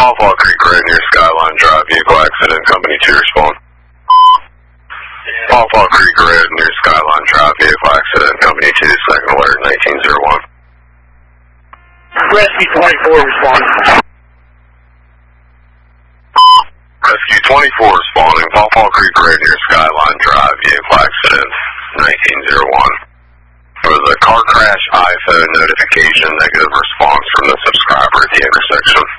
Pawpaw Creek Road near Skyline Drive, vehicle accident, company 2 respond. Pawpaw Creek Road near Skyline Drive, vehicle accident, company 2, second alert, 1901. Rescue 24 responding. Rescue 24 responding, Pawpaw Creek Road near Skyline Drive, vehicle accident, 1901. There was a car crash iPhone notification, negative response from the subscriber at the intersection.